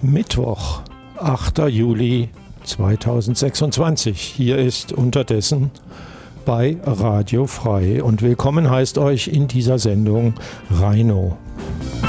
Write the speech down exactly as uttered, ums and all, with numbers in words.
Mittwoch, achter Juli zweitausendsechsundzwanzig. Hier ist unterdessen bei Radio Frei und willkommen heißt euch in dieser Sendung Raino.